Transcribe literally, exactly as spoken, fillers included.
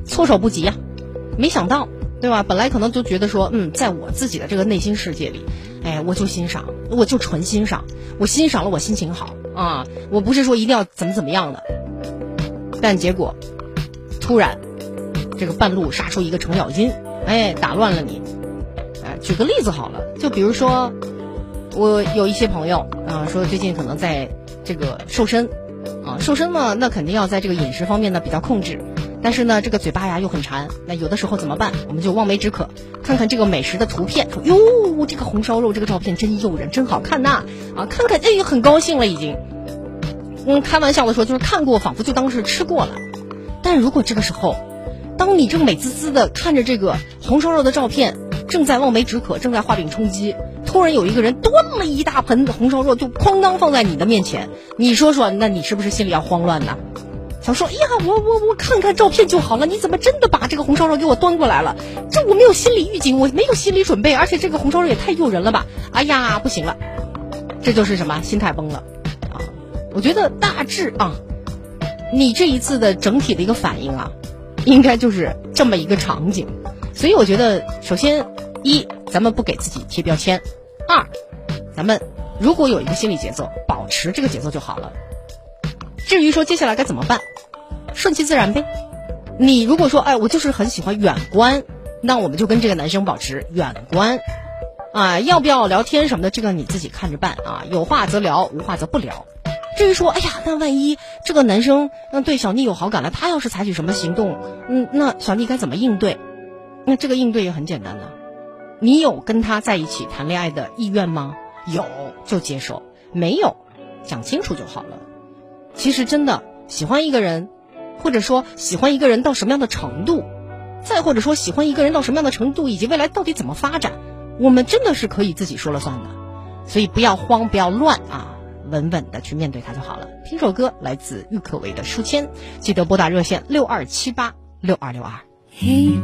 措手不及呀、啊，没想到，对吧？本来可能就觉得说，嗯，在我自己的这个内心世界里，哎，我就欣赏，我就纯欣赏，我欣赏了，我心情好啊，我不是说一定要怎么怎么样的。但结果，突然，这个半路杀出一个程咬金，哎，打乱了你。哎，举个例子好了，就比如说，我有一些朋友啊，说最近可能在这个瘦身，啊，瘦身嘛，那肯定要在这个饮食方面呢比较控制。但是呢，这个嘴巴呀又很馋，那有的时候怎么办？我们就望梅止渴，看看这个美食的图片，说哟，这个红烧肉这个照片真诱人，真好看呐！啊，看看哎，很高兴了已经。嗯，开玩笑的说，就是看过，仿佛就当是吃过了。但如果这个时候，当你正美滋滋的看着这个红烧肉的照片，正在望梅止渴，正在画饼充饥，突然有一个人端了一大盆红烧肉，就哐当放在你的面前，你说说，那你是不是心里要慌乱呢？想说，哎呀，我我我看看照片就好了，你怎么真的把这个红烧肉给我端过来了？这我没有心理预警，我没有心理准备，而且这个红烧肉也太诱人了吧！哎呀，不行了，这就是什么心态崩了啊！我觉得大致啊，你这一次的整体的一个反应啊，应该就是这么一个场景。所以我觉得，首先一，咱们不给自己贴标签；二，咱们如果有一个心理节奏，保持这个节奏就好了。至于说接下来该怎么办，顺其自然呗。你如果说，哎，我就是很喜欢远观，那我们就跟这个男生保持远观，啊，要不要聊天什么的，这个你自己看着办啊。有话则聊，无话则不聊。至于说，哎呀，那万一这个男生嗯对小妮有好感了，他要是采取什么行动，嗯，那小妮该怎么应对？那这个应对也很简单的，你有跟他在一起谈恋爱的意愿吗？有就接受，没有讲清楚就好了。其实真的喜欢一个人，或者说喜欢一个人到什么样的程度，再或者说喜欢一个人到什么样的程度，以及未来到底怎么发展，我们真的是可以自己说了算的。所以不要慌，不要乱啊，稳稳的去面对它就好了。听首歌来自郁可唯的书签，记得拨打热线六二七八六二六二。